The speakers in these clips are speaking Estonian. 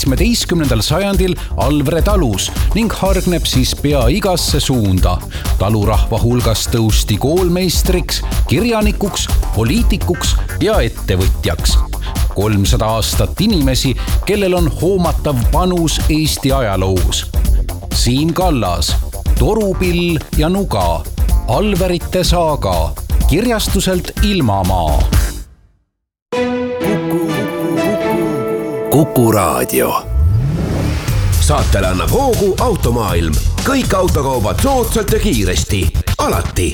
17. sajandil Alvre talus ning hargneb siis pea igasse suunda. Talurahva hulgas tõusti koolmeistriks, kirjanikuks, poliitikuks ja ettevõtjaks. 300 aastat inimesi, kellel on hoomatav panus Eesti ajaloos. Siim Kallas, Torupill ja Nuga, Alverite saaga, kirjastuselt Ilmamaa. Kuku Raadio. Saatele annab hoogu Automaailm. Kõik autokaubad soodsalt ja kiiresti. Alati.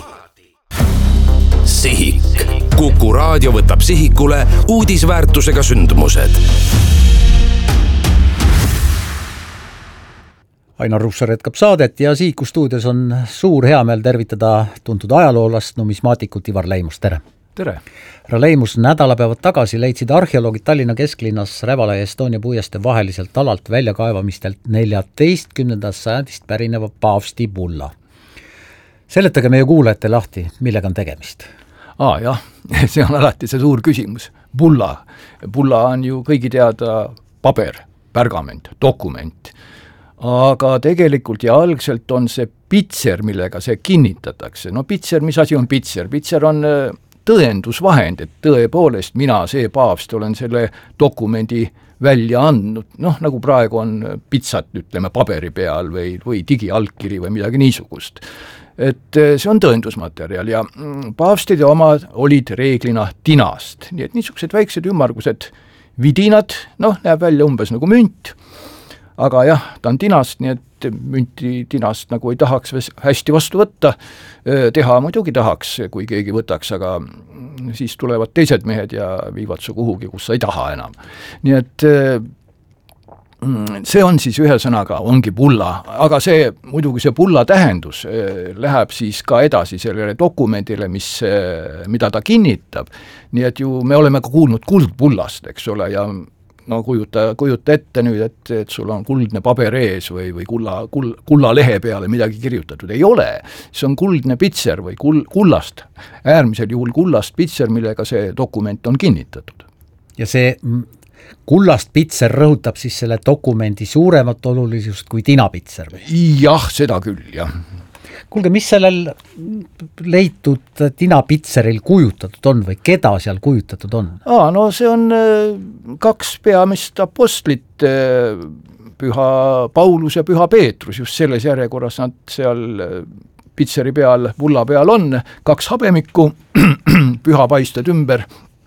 Sihik. Kuku Raadio võtab sihikule uudisväärtusega sündmused. Ainar Russar jätkab saadet ja Sihiku stuudios on suur heameel tervitada tuntud ajaloolast numismaatikut Ivar Leimust. Tere! Tere! Härra Leimus, nädalapäevad tagasi leidsid arheoloogid Tallinna kesklinnas Rävala ja Estonia puieste vaheliselt alalt väljakaevamistelt 14. sajandist pärineva paavsti bulla. Seletage meie kuulajate lahti, millega on tegemist? Jah, see on alati see suur küsimus. Bulla on ju kõigi teada paber, pergament, dokument. Aga tegelikult ja algselt on see pitser, millega see kinnitatakse. No pitser, mis asi on pitser? Pitser on tõendusvahend, et tõepoolest mina, see paavst, olen selle dokumendi välja andnud, nagu praegu on pitsat, ütleme, paberi peal või digialkiri või midagi niisugust. Et see on tõendusmaterjal ja paavstide omad olid reeglina tinast, nii et niisugused väiksed ümmargused vidinad, näeb välja umbes nagu münt, aga jah, ta on tinast, nii et münti tinast nagu ei tahaks hästi vastu võtta, teha muidugi tahaks, kui keegi võtaks, aga siis tulevad teised mehed ja viivad su kuhugi, kus sa ei taha enam. Nii et see on siis ühe sõnaga, ongi bulla, aga muidugi see bulla tähendus läheb siis ka edasi sellele dokumendile, mida ta kinnitab. Nii et ju me oleme ka kuulnud kuldbullast, eks ole, ja kujuta ette nüüd, et sul on kuldne paber ees või kulla lehe peale midagi kirjutatud. Ei ole. See on kuldne pitser või kullast, äärmisel juhul kullast pitser, millega see dokument on kinnitatud. Ja see kullast pitser rõhutab siis selle dokumendi suuremat olulisust kui tinapitser? Jah, seda küll, jah. Kuulge, mis sellel leitud tinapitseril kujutatud on või keda seal kujutatud on? See on kaks peamist apostlit, Püha Paulus ja Püha Peetrus, just selles järjekorras nad seal pitseri peal, bulla peal on, kaks habemikku, püha paisted ümber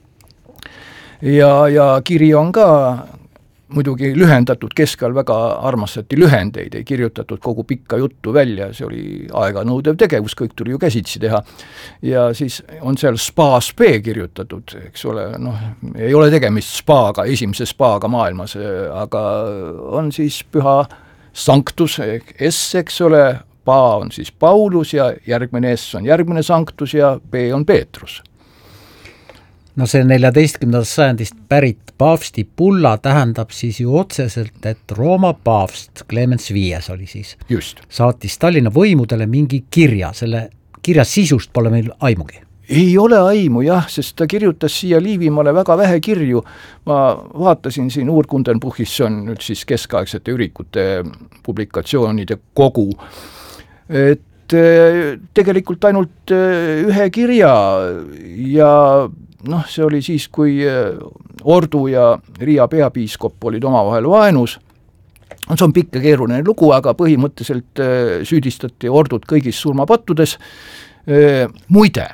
ja kiri on ka muidugi lühendatud, keskajal väga armastati lühendeid, ei kirjutatud kogu pikka juttu välja, see oli aega nõudev tegevus, kõik tuli ju käsitsi teha. Ja siis on seal spa kirjutatud, eks ole, ei ole tegemist spaaga, esimese spaaga maailmas, aga on siis püha sanctus, S, eks ole, pa on siis Paulus ja järgmine S on järgmine sanctus ja P on Peetrus. See 14. sajandist pärit paavsti bulla tähendab siis ju otseselt, et Rooma paavst Clemens V oli siis. Just. Saatis Tallinna võimudele mingi kirja, selle kirja sisust pole meil aimugi. Ei ole aimu, jah, sest ta kirjutas siia Liivimaale väga vähe kirju. Ma vaatasin siin Urkundenbuchis, see on nüüd siis keskaegsete ürikute publikatsioonide kogu, et tegelikult ainult ühe kirja ja see oli siis, kui Ordu ja Riia peapiiskop olid omavahel vaenus. See on pikk ja keeruline lugu, aga põhimõtteliselt süüdistati Ordut kõigis surmapattudes. Muide,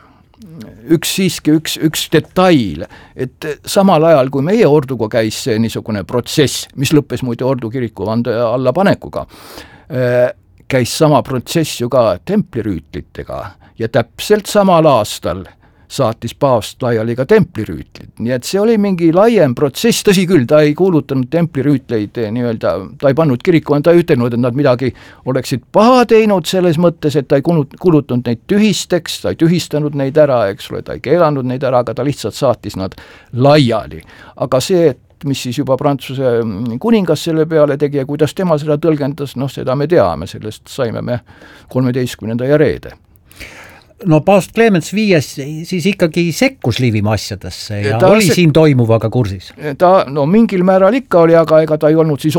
üks detail, et samal ajal, kui meie Orduga käis see niisugune protsess, mis lõppes muide Ordu kiriku vande alla panekuga, käis sama protsess ju ka templirüütlitega ja täpselt samal aastal saatis paavst laiali ka templirüütlid. Nii et see oli mingi laiem protsess, tõsi küll, ta ei kuulutanud templirüütleid nii-öelda, ta ei pannud kiriku, ta ei ütelnud, et nad midagi oleksid paha teinud selles mõttes, et ta ei kuulutanud neid tühisteks, ta ei tühistanud neid ära, eks ole, ta ei keelanud neid ära, aga ta lihtsalt saatis nad laiali. Aga see, mis siis juba Prantsuse kuningas selle peale tegi ja kuidas tema seda tõlgendas, seda me teame, sellest saime me 13. ja reede. Paavst Clemens V siis ikkagi sekkus Liivimaa asjadesse ja oli siin toimuvaga kursis? Ta mingil määral ikka oli, aga ega ta ei olnud siis